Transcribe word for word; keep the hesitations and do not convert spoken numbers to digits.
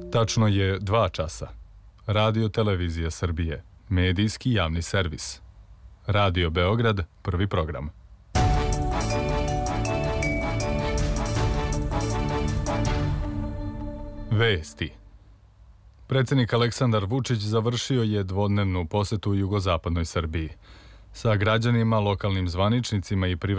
Tačno je dva časa. Radio Televizija Srbije, medijski javni servis. Radio Beograd, prvi program. Vesti. Predsjednik Aleksandar Vučić završio je dvodnevnu posetu u jugozapadnoj Srbiji. Sa građanima, lokalnim zvaničnicima i privrednicima